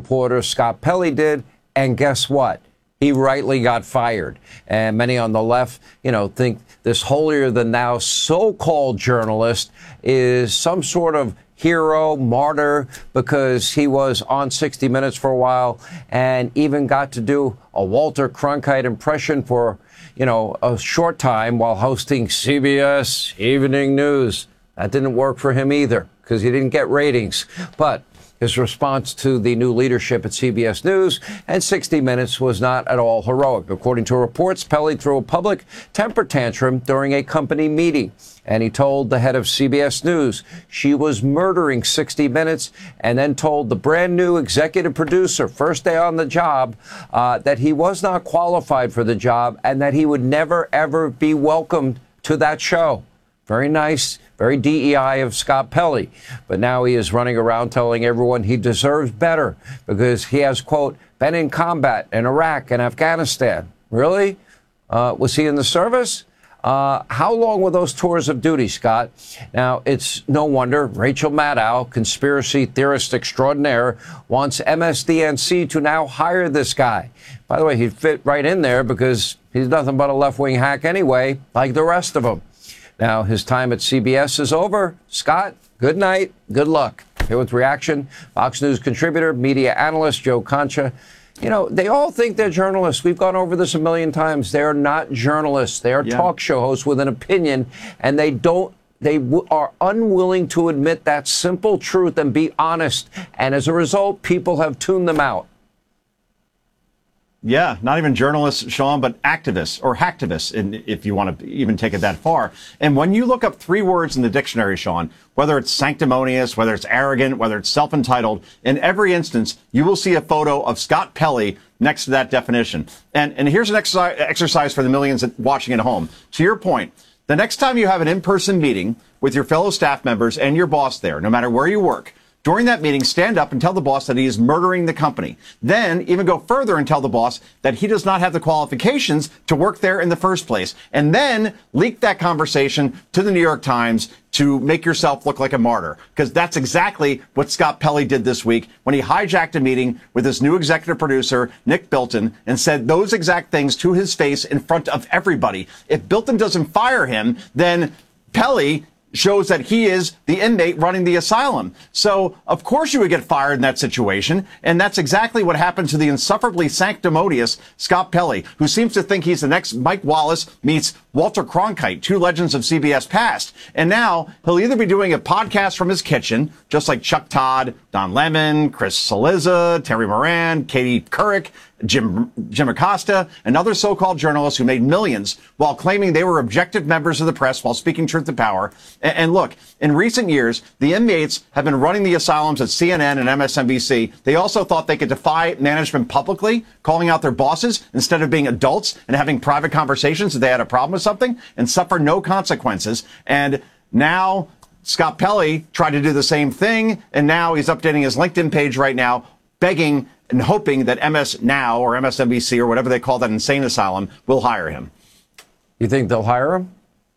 reporter Scott Pelley did. And guess what? He rightly got fired. And many on the left, think this holier-than-thou so-called journalist is some sort of hero, martyr, because he was on 60 Minutes for a while and even got to do a Walter Cronkite impression for, a short time while hosting CBS Evening News. That didn't work for him either because he didn't get ratings. But his response to the new leadership at CBS News and 60 Minutes was not at all heroic. According to reports, Pelley threw a public temper tantrum during a company meeting, and he told the head of CBS News she was murdering 60 Minutes, and then told the brand new executive producer, first day on the job, that he was not qualified for the job and that he would never, ever be welcomed to that show. Very nice, very DEI of Scott Pelley. But now he is running around telling everyone he deserves better because he has, quote, been in combat in Iraq and Afghanistan. Really? Was he in the service? How long were those tours of duty, Scott? Now, it's no wonder Rachel Maddow, conspiracy theorist extraordinaire, wants MSDNC to now hire this guy. By the way, he'd fit right in there because he's nothing but a left-wing hack anyway, like the rest of them. Now, his time at CBS is over. Scott, good night. Good luck. Here with reaction, Fox News contributor, media analyst Joe Concha. They all think they're journalists. We've gone over this a million times. They are not journalists. They are talk show hosts with an opinion, and they are unwilling to admit that simple truth and be honest. And as a result, people have tuned them out. Yeah, not even journalists, Sean, but activists or hacktivists, if you want to even take it that far. And when you look up 3 words in the dictionary, Sean, whether it's sanctimonious, whether it's arrogant, whether it's self-entitled, in every instance, you will see a photo of Scott Pelley next to that definition. And here's an exercise for the millions watching at home. To your point, the next time you have an in-person meeting with your fellow staff members and your boss there, no matter where you work, during that meeting, stand up and tell the boss that he is murdering the company. Then even go further and tell the boss that he does not have the qualifications to work there in the first place. And then leak that conversation to the New York Times to make yourself look like a martyr. Because that's exactly what Scott Pelley did this week when he hijacked a meeting with his new executive producer, Nick Bilton, and said those exact things to his face in front of everybody. If Bilton doesn't fire him, then Pelley shows that he is the inmate running the asylum. So, of course you would get fired in that situation, and that's exactly what happened to the insufferably sanctimonious Scott Pelley, who seems to think he's the next Mike Wallace meets Walter Cronkite, 2 legends of CBS past. And now he'll either be doing a podcast from his kitchen, just like Chuck Todd, Don Lemon, Chris Cillizza, Terry Moran, Katie Couric, Jim Acosta, and other so-called journalists who made millions while claiming they were objective members of the press while speaking truth to power. And look, in recent years, the inmates have been running the asylums at CNN and MSNBC. They also thought they could defy management publicly, calling out their bosses instead of being adults and having private conversations if they had a problem with something, and suffer no consequences. And now Scott Pelley tried to do the same thing, and now he's updating his LinkedIn page right now, begging and hoping that MS Now or MSNBC or whatever they call that insane asylum will hire him. You think they'll hire him?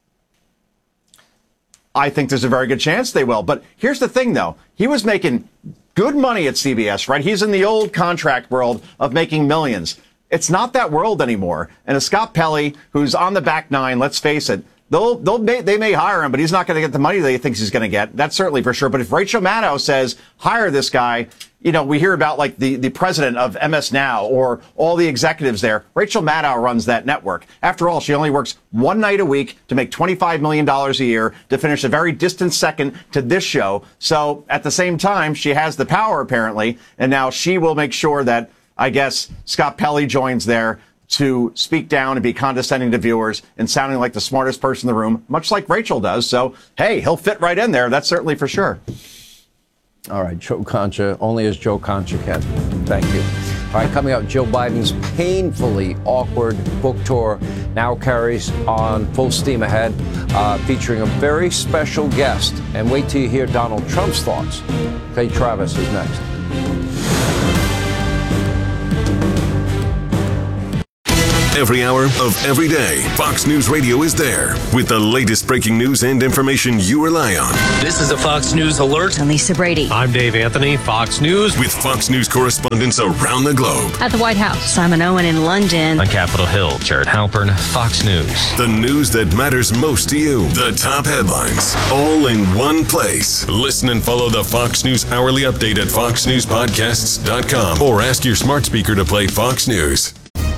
I think there's a very good chance they will. But here's the thing, though. He was making good money at CBS, right? He's in the old contract world of making millions. It's not that world anymore. And a Scott Pelley, who's on the back nine, let's face it, they may hire him, but he's not going to get the money that he thinks he's going to get. That's certainly for sure. But if Rachel Maddow says, hire this guy, we hear about like the president of MS Now or all the executives there. Rachel Maddow runs that network. After all, she only works 1 night a week to make $25 million a year to finish a very distant second to this show. So at the same time, she has the power apparently. And now she will make sure that, I guess, Scott Pelley joins there to speak down and be condescending to viewers and sounding like the smartest person in the room, much like Rachel does. So, hey, he'll fit right in there. That's certainly for sure. All right, Joe Concha, only as Joe Concha can. Thank you. All right, coming up, Joe Biden's painfully awkward book tour now carries on full steam ahead, featuring a very special guest. And wait till you hear Donald Trump's thoughts. Clay Travis is next. Every hour of every day, Fox News Radio is there with the latest breaking news and information you rely on. This is a Fox News alert. I'm Lisa Brady. I'm Dave Anthony, Fox News. With Fox News correspondents around the globe. At the White House, Simon Owen in London. On Capitol Hill, Jared Halpern, Fox News. The news that matters most to you. The top headlines, all in one place. Listen and follow the Fox News Hourly Update at foxnewspodcasts.com or ask your smart speaker to play Fox News.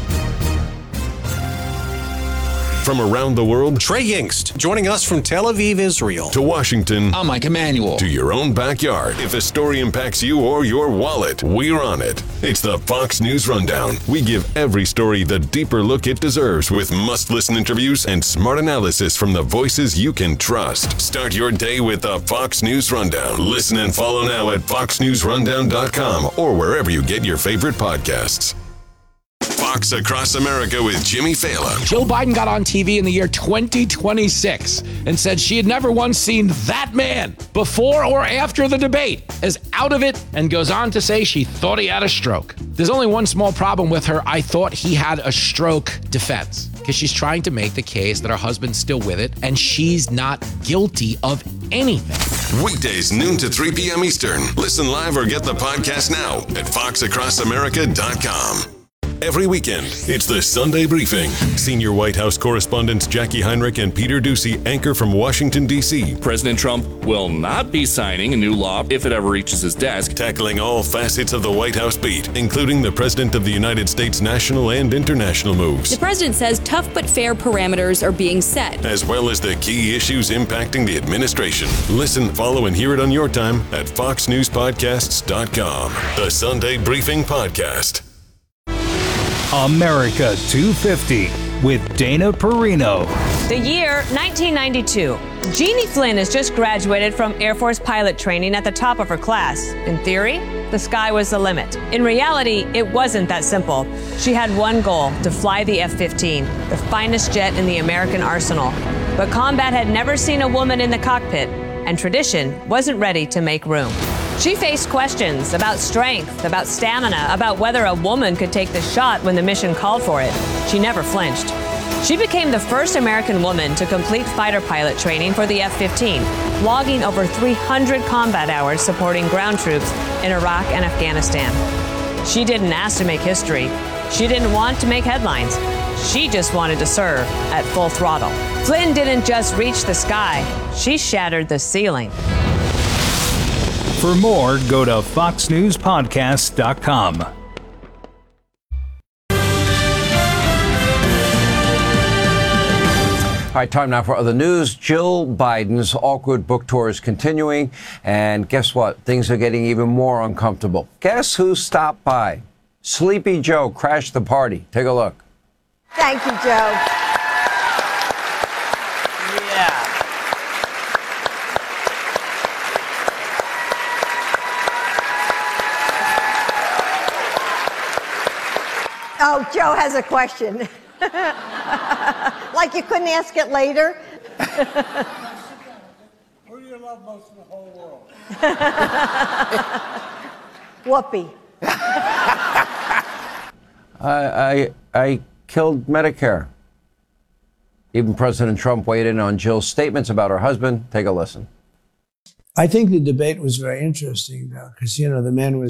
From around the world, Trey Yingst, joining us from Tel Aviv, Israel. To Washington. I'm Mike Emanuel. To your own backyard. If a story impacts you or your wallet, we're on it. It's the Fox News Rundown. We give every story the deeper look it deserves with must-listen interviews and smart analysis from the voices you can trust. Start your day with the Fox News Rundown. Listen and follow now at foxnewsrundown.com or wherever you get your favorite podcasts. Fox Across America with Jimmy Fallon. Jill Biden got on TV in the year 2026 and said she had never once seen that man before or after the debate as out of it, and goes on to say she thought he had a stroke. There's only one small problem with her "I thought he had a stroke" defense, because she's trying to make the case that her husband's still with it and she's not guilty of anything. Weekdays noon to 3 p.m. Eastern. Listen live or get the podcast now at foxacrossamerica.com. Every weekend, it's the Sunday Briefing. Senior White House correspondents Jackie Heinrich and Peter Doocy anchor from Washington, D.C. President Trump will not be signing a new law if it ever reaches his desk. Tackling all facets of the White House beat, including the President of the United States national and international moves. The president says tough but fair parameters are being set, as well as the key issues impacting the administration. Listen, follow, and hear it on your time at foxnewspodcasts.com. The Sunday Briefing Podcast. America 250 with Dana Perino. The year 1992. Jeannie Flynn has just graduated from Air Force pilot training at the top of her class. In theory, the sky was the limit. In reality, it wasn't that simple. She had one goal: to fly the F-15, the finest jet in the American arsenal. But combat had never seen a woman in the cockpit, and tradition wasn't ready to make room. She faced questions about strength, about stamina, about whether a woman could take the shot when the mission called for it. She never flinched. She became the first American woman to complete fighter pilot training for the F-15, logging over 300 combat hours supporting ground troops in Iraq and Afghanistan. She didn't ask to make history. She didn't want to make headlines. She just wanted to serve at full throttle. Flynn didn't just reach the sky. She shattered the ceiling. For more, go to foxnewspodcast.com. All right, time now for other news. Jill Biden's awkward book tour is continuing, and guess what? Things are getting even more uncomfortable. Guess who stopped by? Sleepy Joe crashed the party. Take a look. Thank you, Joe. Yeah. Oh, Joe has a question. Like you couldn't ask it later? Who do you love most in the whole world? Whoopi. I killed Medicare. Even President Trump weighed in on Jill's statements about her husband. Take a listen. I think the debate was very interesting, though, because, you know, the man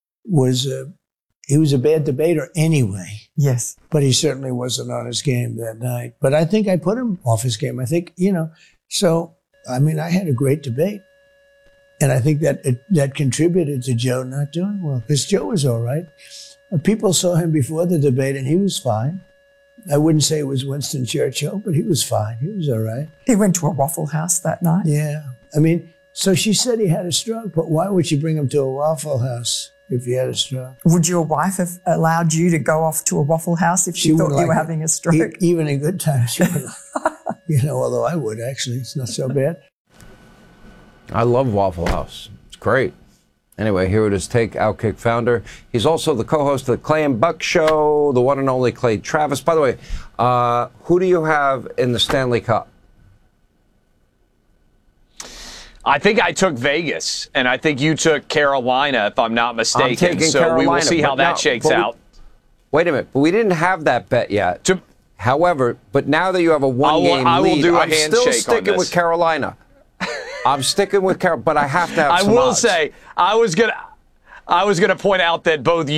he was a bad debater anyway. Yes. But he certainly wasn't on his game that night. But I think I put him off his game. I think, you know, so, I mean, I had a great debate. And I think that contributed to Joe not doing well, because Joe was all right. People saw him before the debate, and he was fine. I wouldn't say it was Winston Churchill, but he was fine. He was all right. He went to a Waffle House that night. Yeah. I mean, so she said he had a stroke, but why would she bring him to a Waffle House if he had a stroke? Would your wife have allowed you to go off to a Waffle House if she thought you were having a stroke? Even in good times, she would. You know, although I would, actually. It's not so bad. I love Waffle House. It's great. Anyway, here it is. Take Outkick founder. He's also the co-host of the Clay and Buck Show, the one and only Clay Travis. By the way, who do you have in the Stanley Cup? I think I took Vegas, and I think you took Carolina, if I'm not mistaken. I'm taking so Carolina, we will see how that shakes out. Wait a minute. But we didn't have that bet yet. However, but now that you have a one-game I will lead, do a I'm still handshake on sticking this. with Carolina. I'm sticking with Carolina, but I have to have I some will odds. say, I was gonna point out that both